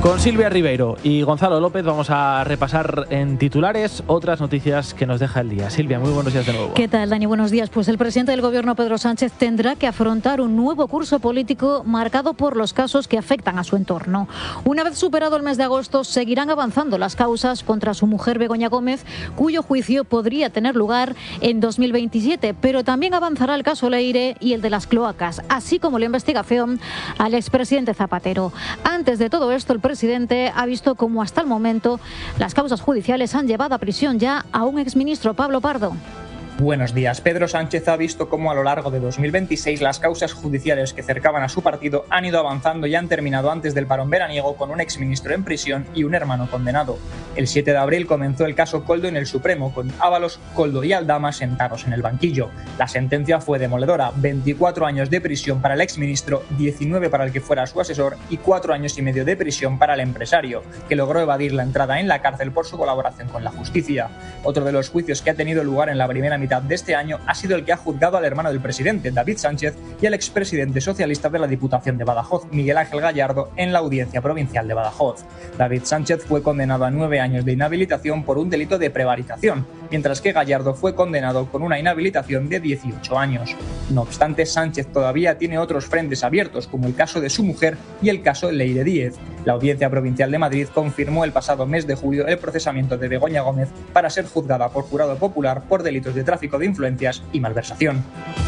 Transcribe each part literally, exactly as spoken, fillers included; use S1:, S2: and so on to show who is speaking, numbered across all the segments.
S1: Con Silvia Ribeiro y Gonzalo López vamos a repasar en titulares otras noticias que nos deja el día. Silvia, muy buenos días de nuevo.
S2: ¿Qué tal, Dani? Buenos días. Pues el presidente del Gobierno, Pedro Sánchez, tendrá que afrontar un nuevo curso político marcado por los casos que afectan a su entorno. Una vez superado el mes de agosto, seguirán avanzando las causas contra su mujer Begoña Gómez, cuyo juicio podría tener lugar en dos mil veintisiete, pero también avanzará el caso Leire y el de las cloacas, así como la investigación al expresidente Zapatero. Antes de todo esto, el presidente presidente ha visto cómo hasta el momento las causas judiciales han llevado a prisión ya a un exministro, Pablo Pardo.
S3: Buenos días. Pedro Sánchez ha visto cómo a lo largo de dos mil veintiséis las causas judiciales que cercaban a su partido han ido avanzando y han terminado antes del parón veraniego con un exministro en prisión y un hermano condenado. El siete de abril comenzó el caso Koldo en el Supremo, con Ábalos, Koldo y Aldama sentados en el banquillo. La sentencia fue demoledora: veinticuatro años de prisión para el exministro, diecinueve para el que fuera su asesor y cuatro años y medio de prisión para el empresario, que logró evadir la entrada en la cárcel por su colaboración con la justicia. Otro de los juicios que ha tenido lugar en la primera mitad de este año ha sido el que ha juzgado al hermano del presidente, David Sánchez, y al expresidente socialista de la Diputación de Badajoz, Miguel Ángel Gallardo, en la Audiencia Provincial de Badajoz. David Sánchez fue condenado a nueve años de inhabilitación por un delito de prevaricación, mientras que Gallardo fue condenado con una inhabilitación de dieciocho años. No obstante, Sánchez todavía tiene otros frentes abiertos, como el caso de su mujer y el caso Leire Díez. La Audiencia Provincial de Madrid confirmó el pasado mes de julio el procesamiento de Begoña Gómez para ser juzgada por jurado popular por delitos de tráfico de influencias y malversación.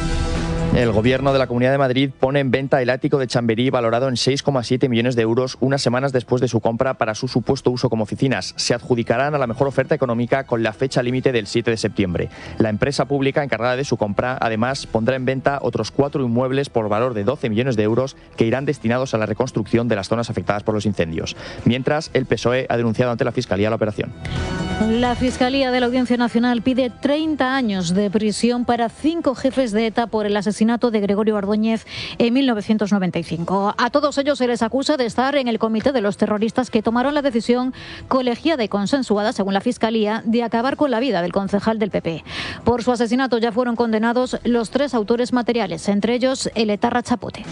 S4: El Gobierno de la Comunidad de Madrid pone en venta el ático de Chamberí valorado en seis coma siete millones de euros unas semanas después de su compra para su supuesto uso como oficinas. Se adjudicarán a la mejor oferta económica con la fecha límite del siete de septiembre. La empresa pública encargada de su compra, además, pondrá en venta otros cuatro inmuebles por valor de doce millones de euros que irán destinados a la reconstrucción de las zonas afectadas por los incendios. Mientras, el P S O E ha denunciado ante la Fiscalía la operación.
S2: La Fiscalía de la Audiencia Nacional pide treinta años de prisión para cinco jefes de ETA por el asesinato de Gregorio Ordóñez en mil novecientos noventa y cinco. A todos ellos se les acusa de estar en el comité de los terroristas que tomaron la decisión colegiada y consensuada, según la Fiscalía, de acabar con la vida del concejal del P P. Por su asesinato ya fueron condenados los tres autores materiales, entre ellos el etarra Chapote.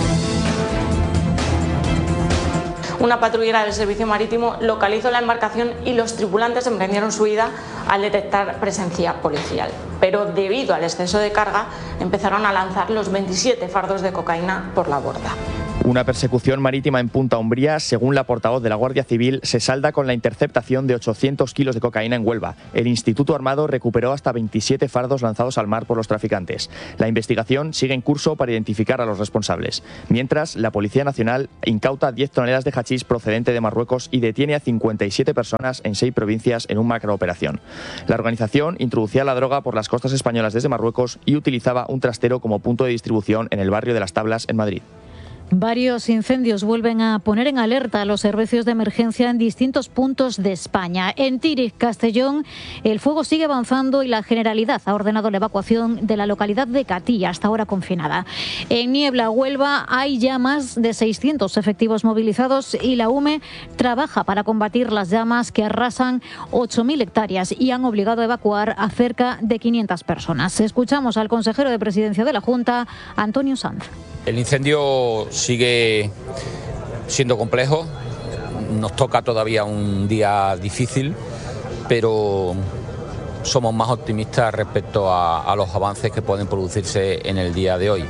S5: Una patrullera del Servicio Marítimo localizó la embarcación y los tripulantes emprendieron su huida al detectar presencia policial. Pero debido al exceso de carga, empezaron a lanzar los veintisiete fardos de cocaína por la borda.
S4: Una persecución marítima en Punta Umbría, según la portavoz de la Guardia Civil, se salda con la interceptación de ochocientos kilos de cocaína en Huelva. El Instituto Armado recuperó hasta veintisiete fardos lanzados al mar por los traficantes. La investigación sigue en curso para identificar a los responsables. Mientras, la Policía Nacional incauta diez toneladas de hachís procedente de Marruecos y detiene a cincuenta y siete personas en seis provincias en una macrooperación. La organización introducía la droga por las costas españolas desde Marruecos y utilizaba un trastero como punto de distribución en el barrio de Las Tablas, en Madrid.
S2: Varios incendios vuelven a poner en alerta a los servicios de emergencia en distintos puntos de España. En Tíriz, Castellón, el fuego sigue avanzando y la Generalidad ha ordenado la evacuación de la localidad de Catilla, hasta ahora confinada. En Niebla, Huelva, hay ya más de seiscientos efectivos movilizados y la U M E trabaja para combatir las llamas que arrasan ocho mil hectáreas y han obligado a evacuar a cerca de quinientas personas. Escuchamos al consejero de Presidencia de la Junta, Antonio Sanz.
S6: El incendio sigue siendo complejo, nos toca todavía un día difícil, pero somos más optimistas respecto a, a los avances que pueden producirse en el día de hoy.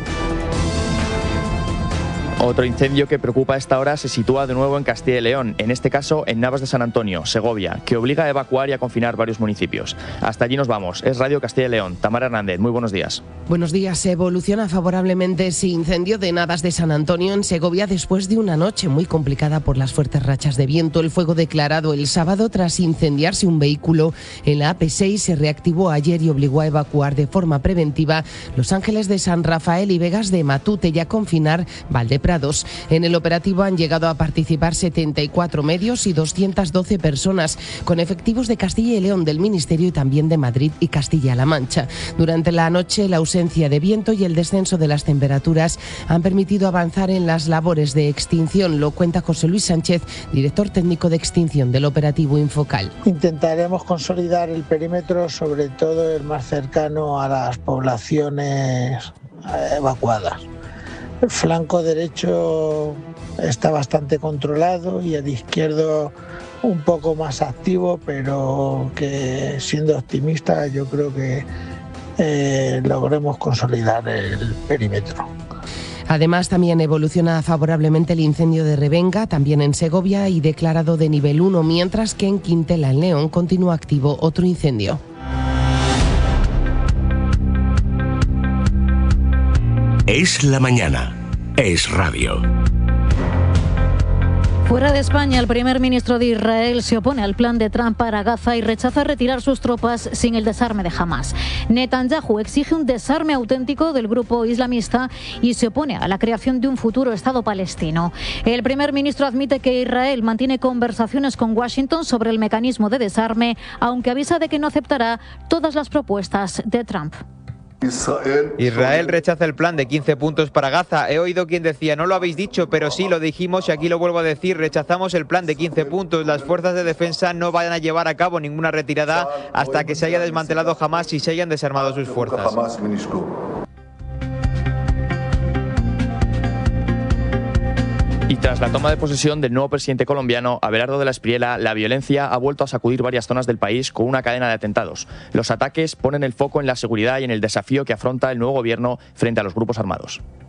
S4: Otro incendio que preocupa a esta hora se sitúa de nuevo en Castilla y León, en este caso en Navas de San Antonio, Segovia, que obliga a evacuar y a confinar varios municipios. Hasta allí nos vamos. Es Radio Castilla y León. Tamara Hernández, muy buenos días.
S7: Buenos días. Evoluciona favorablemente ese incendio de Navas de San Antonio en Segovia después de una noche muy complicada por las fuertes rachas de viento. El fuego declarado el sábado tras incendiarse un vehículo en la A P seis se reactivó ayer y obligó a evacuar de forma preventiva Los Ángeles de San Rafael y Vegas de Matute y a confinar Valdeprados. En el operativo han llegado a participar setenta y cuatro medios y doscientas doce personas, con efectivos de Castilla y León, del Ministerio y también de Madrid y Castilla-La Mancha. Durante la noche, la ausencia de viento y el descenso de las temperaturas han permitido avanzar en las labores de extinción. Lo cuenta José Luis Sánchez, director técnico de extinción del operativo Infocal.
S8: Intentaremos consolidar el perímetro, sobre todo el más cercano a las poblaciones evacuadas. El flanco derecho está bastante controlado y el izquierdo un poco más activo, pero que siendo optimista yo creo que eh, logremos consolidar el perímetro.
S7: Además, también evoluciona favorablemente el incendio de Revenga, también en Segovia, y declarado de nivel uno, mientras que en Quintela, en León, continúa activo otro incendio.
S9: Es la mañana. Es radio.
S2: Fuera de España, el primer ministro de Israel se opone al plan de Trump para Gaza y rechaza retirar sus tropas sin el desarme de Hamás. Netanyahu exige un desarme auténtico del grupo islamista y se opone a la creación de un futuro Estado palestino. El primer ministro admite que Israel mantiene conversaciones con Washington sobre el mecanismo de desarme, aunque avisa de que no aceptará todas las propuestas de Trump.
S10: Israel rechaza el plan de quince puntos para Gaza. He oído quien decía, no lo habéis dicho, pero sí lo dijimos y aquí lo vuelvo a decir, rechazamos el plan de quince puntos. Las fuerzas de defensa no van a llevar a cabo ninguna retirada hasta que se haya desmantelado Hamás y se hayan desarmado sus fuerzas.
S4: Y tras la toma de posesión del nuevo presidente colombiano, Abelardo de la Espriella, la violencia ha vuelto a sacudir varias zonas del país con una cadena de atentados. Los ataques ponen el foco en la seguridad y en el desafío que afronta el nuevo gobierno frente a los grupos armados.